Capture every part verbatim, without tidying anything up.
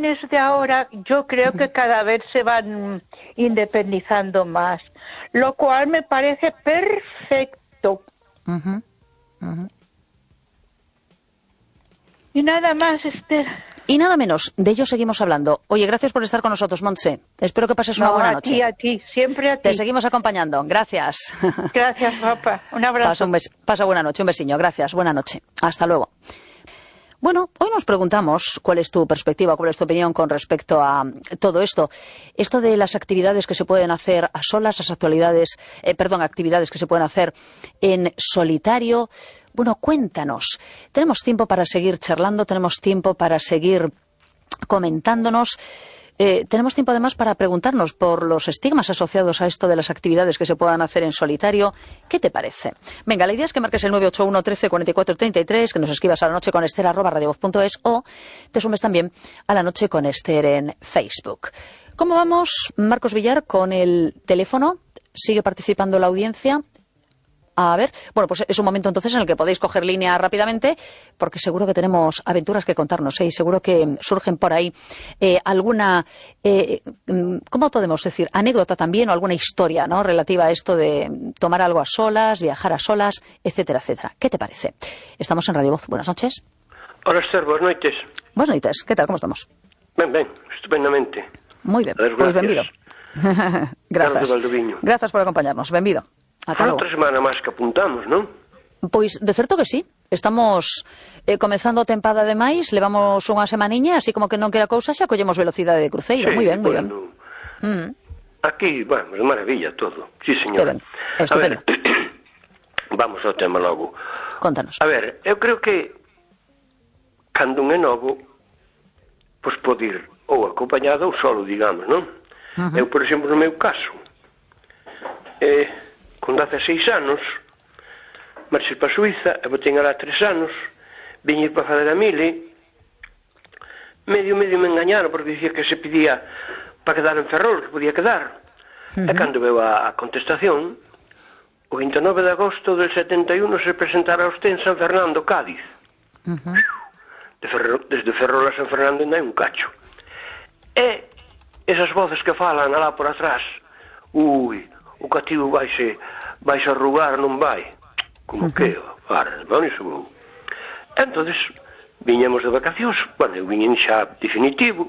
jóvenes de ahora yo creo que cada vez se van independizando más, lo cual me parece perfecto. Uh-huh. Uh-huh. Y nada más, Esther. Y nada menos, de ello seguimos hablando. Oye, gracias por estar con nosotros, Montse. Espero que pases una No, buena a noche. ti, a ti, siempre a ti. Te seguimos acompañando. Gracias. Gracias, papá. Un abrazo. Pasa, un bes- pasa buena noche, un besiño. Gracias, buena noche. Hasta luego. Bueno, hoy nos preguntamos cuál es tu perspectiva, cuál es tu opinión con respecto a todo esto. Esto de las actividades que se pueden hacer a solas, las actualidades, eh, perdón, actividades que se pueden hacer en solitario. Bueno, cuéntanos. Tenemos tiempo para seguir charlando, tenemos tiempo para seguir comentándonos. Eh, tenemos tiempo además para preguntarnos por los estigmas asociados a esto de las actividades que se puedan hacer en solitario. ¿Qué te parece? Venga, la idea es que marques el nueve ocho uno, trece, cuarenta y cuatro, treinta y tres, que nos escribas a la noche con Esther arroba radiovoz punto es o te sumes también a la noche con Esther en Facebook. ¿Cómo vamos, Marcos Villar, con el teléfono? ¿Sigue participando la audiencia? A ver, bueno, pues es un momento entonces en el que podéis coger línea rápidamente, porque seguro que tenemos aventuras que contarnos, ¿eh? Y seguro que surgen por ahí eh, alguna, eh, ¿cómo podemos decir? Anécdota también o alguna historia, ¿no? Relativa a esto de tomar algo a solas, viajar a solas, etcétera, etcétera. ¿Qué te parece? Estamos en Radio Voz. Buenas noches. Hola, Esther, buenas noites. Buenas noites. ¿Qué tal? ¿Cómo estamos? Ben, ben, estupendamente. Muy bien. Pues Pues benvido. Gracias. Gracias por acompañarnos. Benvido. Foi outra semana máis que apuntamos, non? Pois, de certo que sí. Estamos eh, comezando a tempada de máis, levamos unha semaniña, así como que non quera cousa, xa collemos velocidade de cruceiro. Sí, moi ben, moi ben. bueno, Mm. Aquí, bueno, de maravilla todo. Sí, Que señora. ben. Estupendo. A ver, vamos ao tema logo. Contanos. A ver, eu creo que cando un é novo, pois pode ir ou acompañado ou solo, digamos, non? Uh-huh. Eu, por exemplo, no meu caso, eh, con dezaseis anos, marchei para Suiza, e botei alá tres anos, vim ir para fazer a mili, medio, medio me engañaron, porque dicía que se pedía para quedar en Ferrol, que podía quedar. Uh-huh. E cando veo a, a contestación, o vinte e nove de agosto del setenta e uno se presentara usted en San Fernando, Cádiz. Uh-huh. De Ferrol, desde Ferrol a San Fernando ainda hai un cacho. E esas voces que falan alá por atrás, ui, o cativo vaise, vaise arrugar, non vai. Como uh-huh. que? Para, bueno, iso vou. Entonces, viñemos de vacacións, bueno, eu viñen xa definitivo,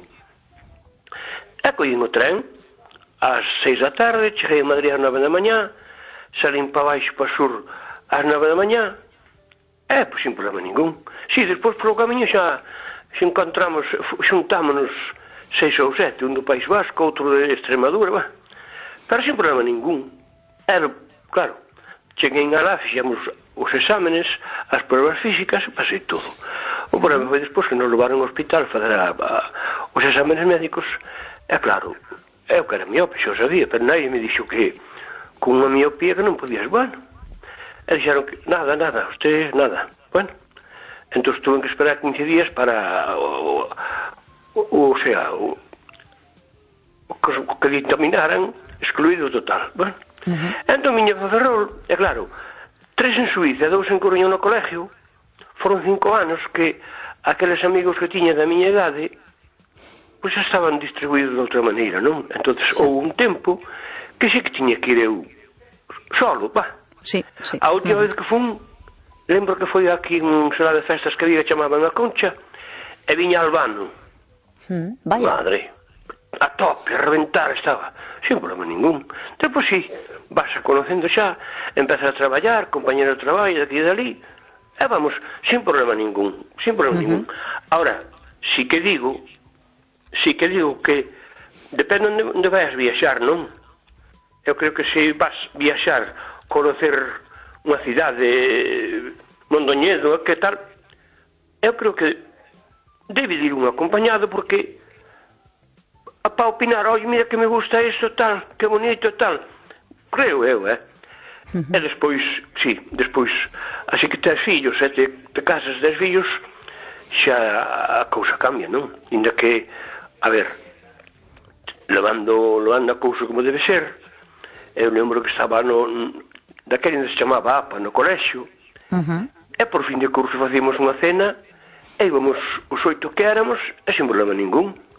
e collín o tren, ás seis da tarde, cheguei a Madrid ás nove da mañá, salín para baixo, para sur, ás nove da mañá, e, pois, sin problema ningún. Si, despois, polo camiño xa, xa encontramos, xuntámonos seis ou sete, un do País Vasco, outro de Extremadura, bah. Pero sin problema ningún. Era, claro, cheguei alá, fixemos os exámenes, as pruebas físicas, e pasei todo. O problema foi despois que nos levaron ao hospital a fazer a, a, os exámenes médicos. E claro, eu que era miope, xa o sabía, pero nadie me dixo que con unha miopía que non podías, bueno. E dixeron que nada, nada, ustedes nada. Bueno, entón tuve que esperar quince días para o, o, o sea, o, o que, o que dictaminaran excluído total. Bueno, uh-huh. Entón miña para Ferrol, e claro, tres en Suiza e dous en Coruña no colegio, foron cinco anos que aqueles amigos que tiña da miña idade, pois xa estaban distribuídos de outra maneira, non? Entonces, sí. Houve un tempo que sí que tiña que ir eu solo, pá. Sí, sí. A última uh-huh. vez que fun, lembro que foi aquí un salón de festas que había que chamaban a Concha, e viña Albano. Uh-huh. Vaya. Madre, a tope, a reventar estaba, sin problema ningún. Depois sí, vas a conocendo xa, empezas a traballar, compañero de traballo de aquí e de ali, e vamos, sin problema ningún, sin problema uh-huh. ningún. Ahora, si que digo, si que digo que depende onde, onde vais viaxar, non? Eu creo que se vas viaxar, conocer unha cidade, Mondoñedo, que tal, eu creo que debe ir un acompañado, porque para opinar, oi, mira que me gusta isto, tal, que bonito, tal, creo eu, eh? Uh-huh. E despois, sí, despois, así que tes fillos, e te, te casas, tes fillos, xa a cousa cambia, non? Inda que, a ver, levando, levando a cousa como debe ser, eu lembro que estaba no, daquele onde se chamaba A P A, no colexio, uh-huh. E por fin de curso facíamos unha cena, e íbamos os oito que éramos, e sin problema ningún.